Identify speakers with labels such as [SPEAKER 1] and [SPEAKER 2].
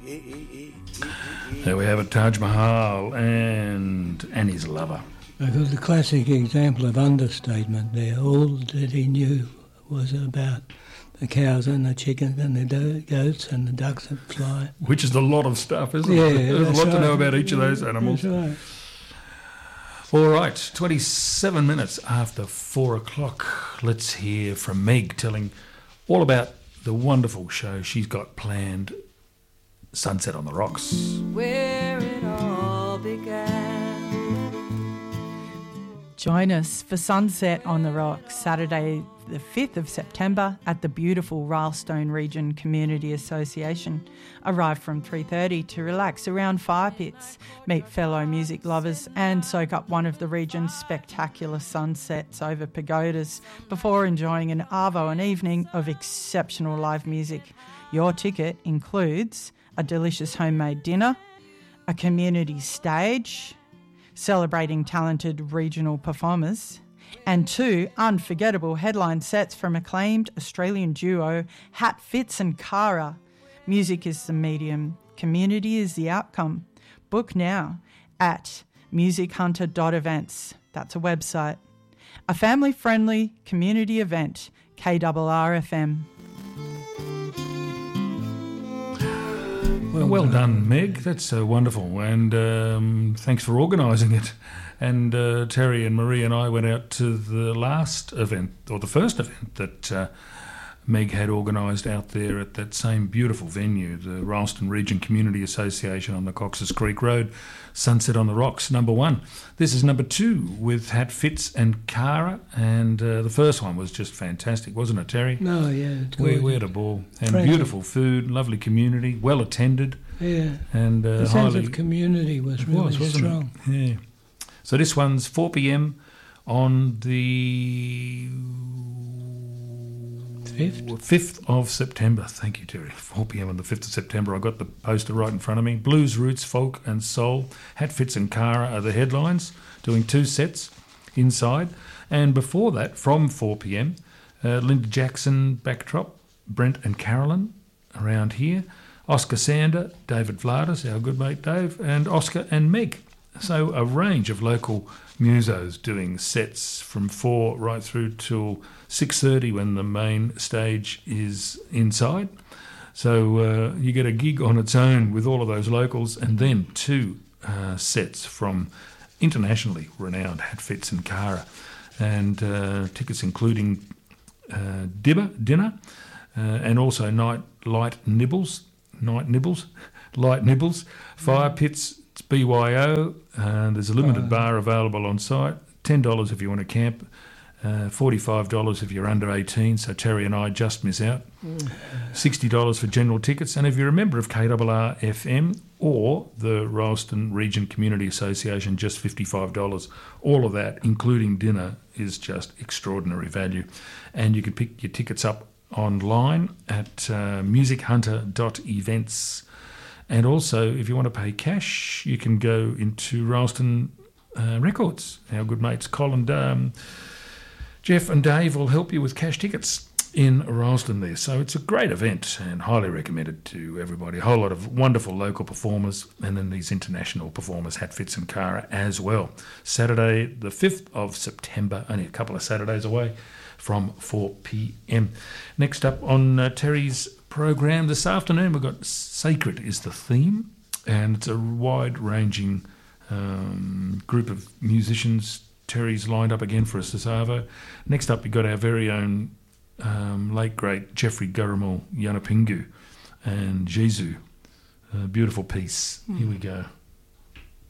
[SPEAKER 1] There we have it, Taj Mahal and Annie's Lover.
[SPEAKER 2] I've got the classic example of understatement there. All that he knew was about the cows and the chickens and the goats and the ducks that fly.
[SPEAKER 1] Which is a lot of stuff, isn't it?
[SPEAKER 2] Yeah,
[SPEAKER 1] There's a lot
[SPEAKER 2] right.
[SPEAKER 1] to know about each of those animals.
[SPEAKER 2] That's right.
[SPEAKER 1] All right, 27 minutes after 4 o'clock. Let's hear from Meg telling all about the wonderful show she's got planned, Sunset on the Rocks.
[SPEAKER 3] Where it all began.
[SPEAKER 4] Join us for Sunset on the Rocks, Saturday the 5th of September at the beautiful Ralstone Region Community Association. Arrive from 3:30 to relax around fire pits, meet fellow music lovers and soak up one of the region's spectacular sunsets over pagodas before enjoying an arvo and evening of exceptional live music. Your ticket includes a delicious homemade dinner, a community stage celebrating talented regional performers, and 2 unforgettable headline sets from acclaimed Australian duo Hat Fitz and Cara. Music is the medium, community is the outcome. Book now at musichunter.events. That's a website. A family-friendly community event, KRRFM.
[SPEAKER 1] Well done, Meg. That's so wonderful. And thanks for organising it. And Terry and Marie and I went out to the last event, or the first event that Meg had organised out there at that same beautiful venue, the Ralston Region Community Association on the Cox's Creek Road, Sunset on the Rocks, number 1. This is number 2 with Hat Fitz and Cara, and the first one was just fantastic, wasn't it, Terry?
[SPEAKER 2] No, yeah.
[SPEAKER 1] We had a ball. And
[SPEAKER 2] Friendly.
[SPEAKER 1] beautiful food, lovely community, well attended.
[SPEAKER 2] Yeah.
[SPEAKER 1] And
[SPEAKER 2] The sense of community was really strong.
[SPEAKER 1] Yeah. So this one's 4 p.m. on the 5th of September. Thank you, Terry. 4 p.m. on the 5th of September. I got the poster right in front of me. Blues, Roots, Folk and Soul. Hat Fitz and Cara are the headlines, doing 2 sets inside. And before that, from 4 p.m, Linda Jackson, Backdrop, Brent and Carolyn around here. Oscar Sander, David Vladis, our good mate Dave, and Oscar and Meg. So a range of local musos doing sets from 4 right through till 6:30 when the main stage is inside. So you get a gig on its own with all of those locals, and then 2 sets from internationally renowned Hat Fitz and Cara, and tickets including dinner and also light nibbles, fire pits. It's BYO, and there's a limited bar available on site. $10 if you want to camp, $45 if you're under 18, so Terry and I just miss out. $60 for general tickets, and if you're a member of KRRFM or the Ralston Region Community Association, just $55. All of that, including dinner, is just extraordinary value. And you can pick your tickets up online at musichunter.events. And also, if you want to pay cash, you can go into Ralston Records. Our good mates Colin, Jeff and Dave will help you with cash tickets in Ralston there. So it's a great event and highly recommended to everybody. A whole lot of wonderful local performers and then these international performers, Hat Fitz and Cara as well. Saturday the 5th of September, only a couple of Saturdays away, from 4 p.m. Next up on Terry's program this afternoon, we've got Sacred is the theme, and it's a wide-ranging group of musicians. Terry's lined up again for us this arvo. Next up, we've got our very own late great Jeffrey Gurumul Yanapingu and Jesu. A beautiful piece. Here we go.